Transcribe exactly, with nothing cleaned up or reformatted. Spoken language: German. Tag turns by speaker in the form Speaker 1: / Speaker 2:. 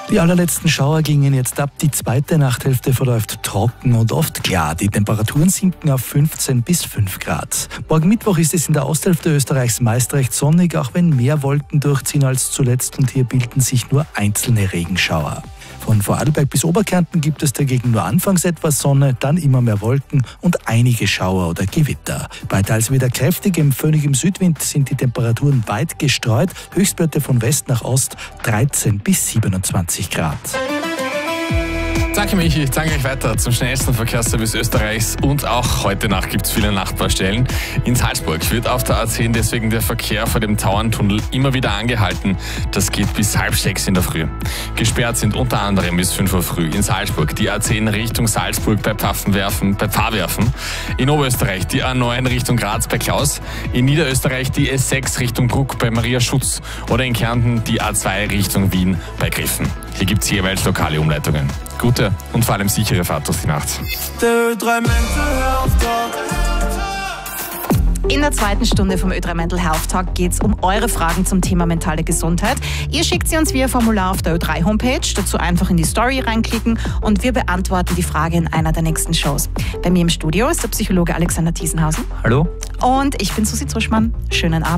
Speaker 1: Die allerletzten Schauer gingen jetzt ab. Die zweite Nachthälfte verläuft trocken und oft klar. Die Temperaturen sinken auf fünfzehn bis fünf Grad. Morgen Mittwoch ist es in der Osthälfte Österreichs meist recht sonnig, auch wenn mehr Wolken durchziehen als zuletzt und hier bilden sich nur einzelne Regenschauer. Von Vorarlberg bis Oberkärnten gibt es dagegen nur anfangs etwas Sonne, dann immer mehr Wolken und einige Schauer oder Gewitter. Bei teils wieder kräftigem, föhnigem Südwind sind die Temperaturen weit gestreut, Höchstwerte von West nach Ost dreizehn bis siebenundzwanzig Grad.
Speaker 2: Danke Michi, ich danke euch weiter zum schnellsten Verkehrsservice Österreichs und auch heute Nacht gibt es viele Nachtbaustellen. In Salzburg wird auf der A zehn deswegen der Verkehr vor dem Tauerntunnel immer wieder angehalten. Das geht bis halb sechs in der Früh. Gesperrt sind unter anderem bis fünf Uhr früh in Salzburg die A zehn Richtung Salzburg bei Pfaffenwerfen, bei Pfarrwerfen. In Oberösterreich die A neun Richtung Graz bei Klaus. In Niederösterreich die S sechs Richtung Bruck bei Maria Schutz. Oder in Kärnten die A zwei Richtung Wien bei Griffen. Hier gibt es jeweils lokale Umleitungen. Gute und vor allem sichere Fahrt durch die Nacht.
Speaker 3: In der zweiten Stunde vom Ö drei Mental Health Talk geht es um eure Fragen zum Thema mentale Gesundheit. Ihr schickt sie uns via Formular auf der Ö drei Homepage, dazu einfach in die Story reinklicken und wir beantworten die Frage in einer der nächsten Shows. Bei mir im Studio ist der Psychologe Alexander Thiesenhausen.
Speaker 4: Hallo.
Speaker 3: Und ich bin Susi Zuschmann. Schönen Abend.